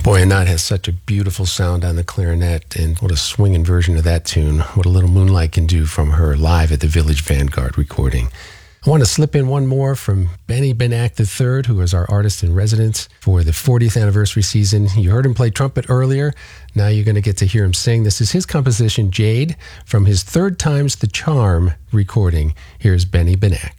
Boy, Anat has such a beautiful sound on the clarinet, and what a swinging version of that tune. What a little Moonlight can do from her live at the Village Vanguard recording. I want to slip in one more from Benny Benack III, who is our artist in residence for the 40th anniversary season. You heard him play trumpet earlier. Now you're going to get to hear him sing. This is his composition, Jade, from his Third Time's the Charm recording. Here's Benny Benack.